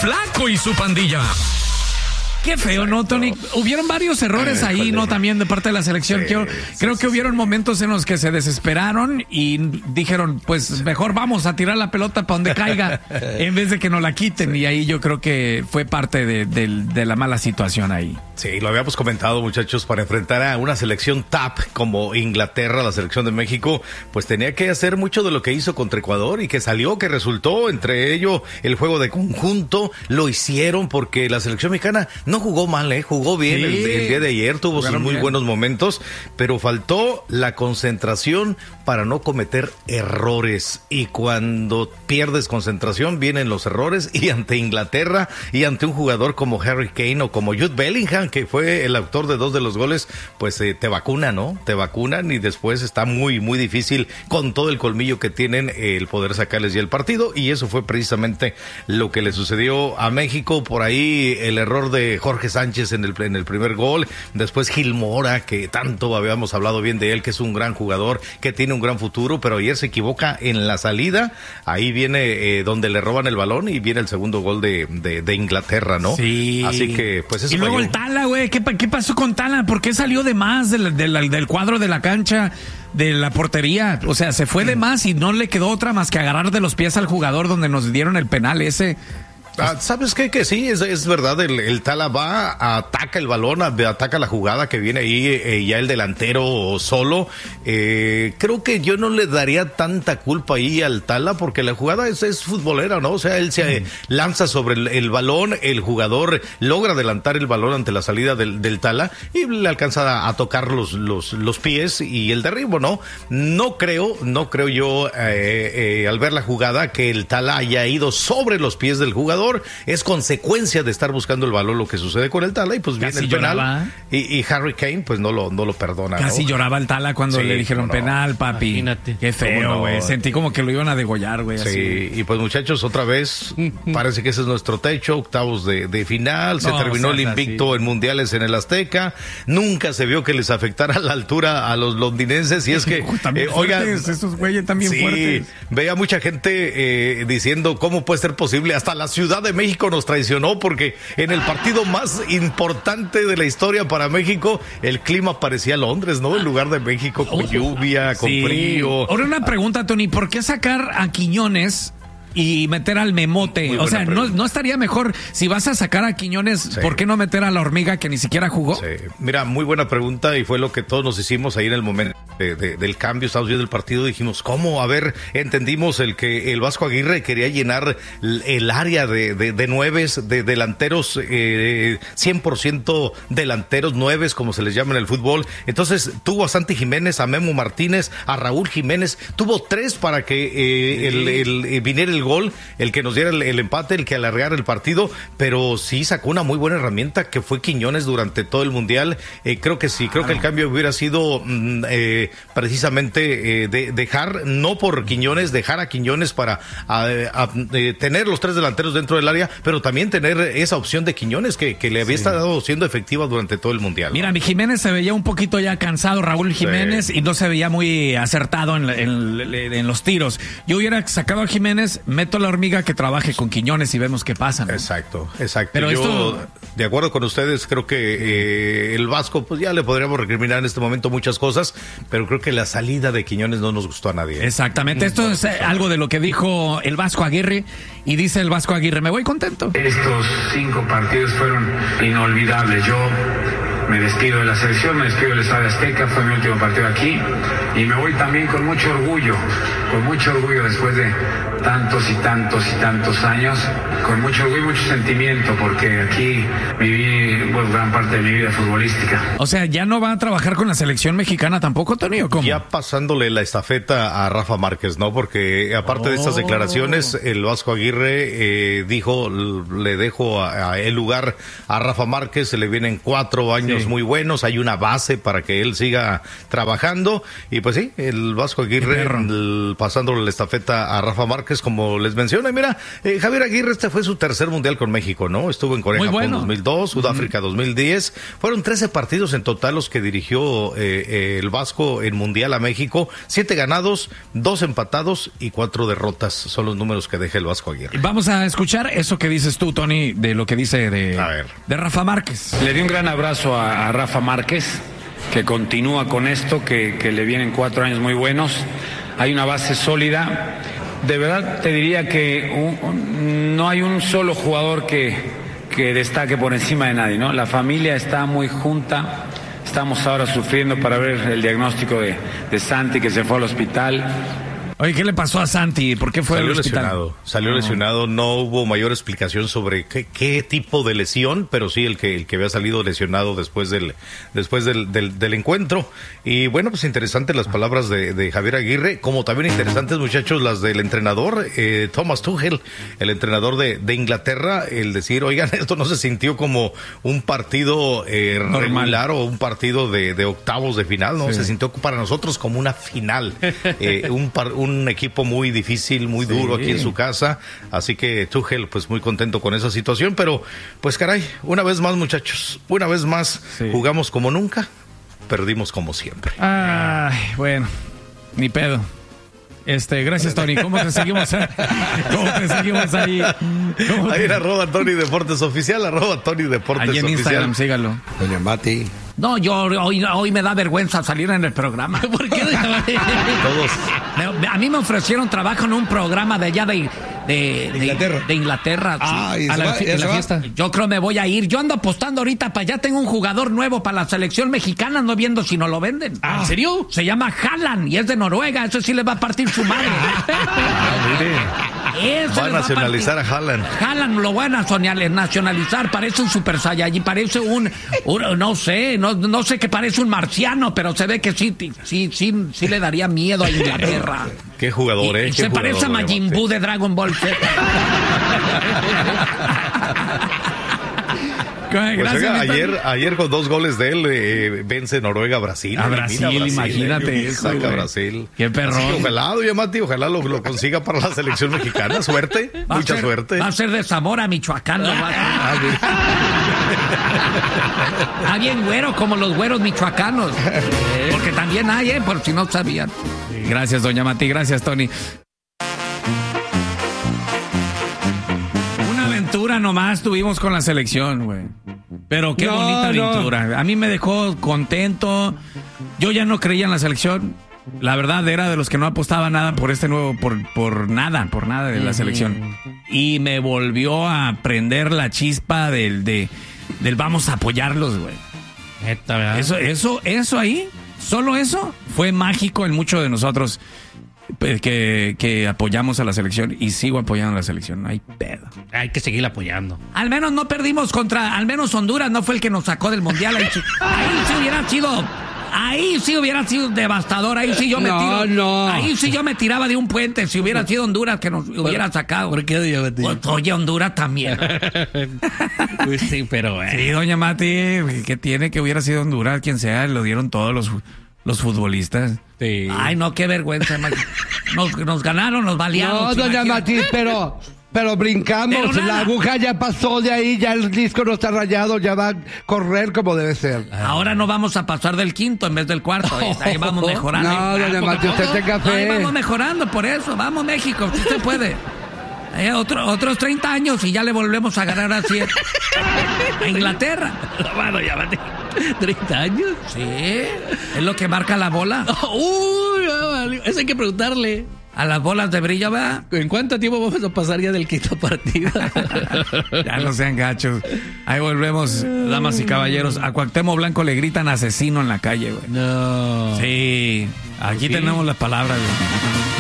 Flaco y su pandilla. Qué feo, ¿no, Tony? Hubieron varios errores ahí, ¿no? También de parte de la selección. Creo que hubieron momentos en los que se desesperaron y dijeron, pues mejor vamos a tirar la pelota para donde caiga en vez de que nos la quiten. Y ahí yo creo que fue parte de la mala situación ahí. Sí, lo habíamos comentado, muchachos, para enfrentar a una selección TAP como Inglaterra, la selección de México, pues tenía que hacer mucho de lo que hizo contra Ecuador y que salió, que resultó, entre ello el juego de conjunto, lo hicieron porque la selección mexicana no jugó mal, jugó bien el día de ayer, tuvo sus muy buenos momentos, pero faltó la concentración para no cometer errores, y cuando pierdes concentración vienen los errores, y ante Inglaterra y ante un jugador como Harry Kane o como Jude Bellingham, que fue el autor de 2 de los goles, pues te vacunan, ¿no? Te vacunan y después está muy, muy difícil con todo el colmillo que tienen el poder sacarles ya el partido, y eso fue precisamente lo que le sucedió a México. Por ahí el error de Jorge Sánchez en el primer gol, después Gil Mora, que tanto habíamos hablado bien de él, que es un gran jugador, que tiene un gran futuro, pero ayer se equivoca en la salida, ahí viene donde le roban el balón y viene el segundo gol de Inglaterra, ¿no? Sí. Así que, pues eso. Y luego el Tala, güey, ¿qué pasó con Tala? ¿Por qué salió de más del cuadro de la cancha, de la portería? O sea, se fue de más y no le quedó otra más que agarrar de los pies al jugador donde nos dieron el penal ese. ¿Sabes qué? Que sí, es verdad, el Tala va, ataca el balón, ataca la jugada que viene ahí, ya el delantero solo. Creo que yo no le daría tanta culpa ahí al Tala, porque la jugada es futbolera, ¿no? O sea, él se lanza sobre el balón, el jugador logra adelantar el balón ante la salida del Tala y le alcanza a tocar los pies y el derribo, ¿no? No creo yo, al ver la jugada, que el Tala haya ido sobre los pies del jugador. Es consecuencia de estar buscando el balón lo que sucede con el Tala, y pues viene el penal, y Harry Kane pues no lo perdona. Casi lloraba el Tala cuando le dijeron penal, papi. Imagínate. Qué feo, güey. Sentí como que lo iban a degollar, güey. Sí, así. y pues muchachos, otra vez parece que ese es nuestro techo, octavos de final, se terminó el invicto en mundiales en el Azteca, nunca se vio que les afectara la altura a los londinenses, y es que oigan, esos güeyes también fuertes. Veía mucha gente diciendo cómo puede ser posible, hasta la Ciudad de México nos traicionó, porque en el partido más importante de la historia para México, el clima parecía Londres, ¿no? En lugar de México, con lluvia, con frío. Ahora una pregunta, Tony, ¿por qué sacar a Quiñones y meter al Memote? O sea, ¿no estaría mejor si vas a sacar a Quiñones, por qué no meter a la Hormiga, que ni siquiera jugó? Sí. Mira, muy buena pregunta, y fue lo que todos nos hicimos ahí en el momento del cambio. Estábamos viendo el partido y dijimos, ¿cómo? A ver, entendimos el Vasco Aguirre quería llenar el área de nueves, de delanteros, 100% delanteros, nueves, como se les llama en el fútbol. Entonces tuvo a Santi Jiménez, a Memo Martínez, a Raúl Jiménez, tuvo 3 para que viniera el gol, el que nos diera el empate, el que alargara el partido, pero sí sacó una muy buena herramienta que fue Quiñones durante todo el mundial. Creo que el cambio hubiera sido precisamente dejar, no por Quiñones, dejar a Quiñones para tener los 3 delanteros dentro del área, pero también tener esa opción de Quiñones que le había estado siendo efectiva durante todo el mundial. Mira, mi Jiménez se veía un poquito ya cansado, Raúl Jiménez, y no se veía muy acertado en los tiros. Yo hubiera sacado a Jiménez, meto a la Hormiga que trabaje con Quiñones y vemos qué pasa, ¿no? Exacto. Pero yo, de acuerdo con ustedes, creo que el Vasco, pues ya le podríamos recriminar en este momento muchas cosas, pero creo que la salida de Quiñones no nos gustó a nadie. Exactamente. Esto es algo de lo que dijo el Vasco Aguirre, y dice el Vasco Aguirre: me voy contento. Estos 5 partidos fueron inolvidables. Yo me despido de la selección, me despido del Estadio Azteca, fue mi último partido aquí, y me voy también con mucho orgullo después de tantos y tantos y tantos años, con mucho orgullo y mucho sentimiento, porque aquí viví gran parte de mi vida futbolística. O sea, ¿ya no va a trabajar con la selección mexicana tampoco, Tony, o cómo? Ya pasándole la estafeta a Rafa Márquez, ¿no? Porque aparte de estas declaraciones, el Vasco Aguirre dijo, le dejo el lugar a Rafa Márquez, se le vienen 4 años años muy buenos, hay una base para que él siga trabajando. Y pues sí, el Vasco Aguirre pasándole la estafeta a Rafa Márquez, como les menciono. Y mira, Javier Aguirre, este fue su tercer mundial con México, ¿no? Estuvo en Corea, Japón 2002, Sudáfrica 2010. Fueron 13 partidos en total los que dirigió el Vasco en mundial a México. 7 ganados, 2 empatados y 4 derrotas son los números que deja el Vasco Aguirre. Vamos a escuchar eso que dices tú, Tony, de lo que dice de Rafa Márquez. Le di un gran abrazo a Rafa Márquez, que continúa con esto, que le vienen 4 años muy buenos. Hay una base sólida. De verdad te diría que no hay un solo jugador que destaque por encima de nadie, ¿no? La familia está muy junta. Estamos ahora sufriendo para ver el diagnóstico de Santi, que se fue al hospital. Oye, ¿qué le pasó a Santi? ¿Por qué fue al hospital? Salió lesionado, no hubo mayor explicación sobre qué tipo de lesión, pero sí el que había salido lesionado después del encuentro. Y bueno, pues interesantes las palabras de Javier Aguirre, como también interesantes, muchachos, las del entrenador Thomas Tuchel, el entrenador de Inglaterra, el decir, oigan, esto no se sintió como un partido regular o un partido de octavos de final, ¿no? Sí. Se sintió para nosotros como una final, un equipo muy difícil, muy duro aquí en su casa, así que Tuchel pues muy contento con esa situación, pero pues caray, una vez más, muchachos, una vez más jugamos como nunca, perdimos como siempre. Ay, bueno, ni pedo. Gracias, Tony. ¿Cómo te seguimos? ¿Cómo te seguimos ahí? Ahí en @Tony Deportes Oficial, @Tony Deportes Oficial. Ahí en Instagram, sígalo. Doña Mati. No, yo hoy me da vergüenza salir en el programa. ¿Por qué? Todos. A mí me ofrecieron trabajo en un programa de allá de Inglaterra. Sí. A la fiesta. Yo creo me voy a ir. Yo ando apostando ahorita para allá. Tengo un jugador nuevo para la selección mexicana. Ando viendo si no lo venden. ¿En serio? Se llama Haaland y es de Noruega. Eso sí le va a partir su madre. Va a nacionalizar a Haaland. Haaland lo van a nacionalizar. Parece un Super Saiyajin. Parece un no sé que parece un marciano, pero se ve que sí le daría miedo a Inglaterra. Qué jugador, ¿eh? Se parece a Majin Buu de Dragon Ball Z. Pues ayer con 2 goles de él vence Noruega a Brasil. A Brasil, imagínate eso. Saca a Brasil. Qué perrón. Ojalá, doña Mati, ojalá lo consiga para la selección mexicana. Suerte, mucha suerte. Va a ser de Zamora, Michoacán. Está bien güero, como los güeros michoacanos. Porque también hay, por si no sabían. Gracias, doña Mati. Gracias, Tony. Aventura nomás tuvimos con la selección, güey. Pero qué bonita aventura. A mí me dejó contento. Yo ya no creía en la selección. La verdad era de los que no apostaba nada por por nada de la selección. Y me volvió a prender la chispa del vamos a apoyarlos, güey. Eso ahí, solo eso fue mágico en muchos de nosotros. Que apoyamos a la selección y sigo apoyando a la selección, no hay pedo. Hay que seguir apoyando. Al menos no perdimos al menos Honduras no fue el que nos sacó del mundial. Ahí sí hubiera sido devastador. Ahí sí yo me tiro. Ahí sí yo me tiraba de un puente si hubiera sido Honduras que nos hubiera sacado. ¿Por qué, doña Mati? Oye, Honduras también. Pues sí, pero sí, doña Mati, ¿qué tiene que hubiera sido Honduras? Quien sea, lo dieron todos los futbolistas. Sí. Ay, no, qué vergüenza. Nos ganaron, nos balearon. No, doña Mati, pero brincamos. La aguja ya pasó de ahí, ya el disco no está rayado, ya va a correr como debe ser. Ahora no vamos a pasar del quinto en vez del cuarto. Ahí vamos mejorando. No, doña Mati, usted tenga fe. Ahí vamos mejorando, por eso. Vamos, México, sí se puede. Otros 30 años y ya le volvemos a ganar así a Inglaterra. Bueno, ya Mati. 30 años. Sí, es lo que marca la bola. Eso hay que preguntarle. A las bolas de brillo, ¿verdad? ¿En cuánto tiempo vamos a pasar ya del quinto partido? Ya no sean gachos. Ahí volvemos, damas y caballeros. A Cuauhtémoc Blanco le gritan asesino en la calle, güey. No. Sí, aquí tenemos las palabras, güey.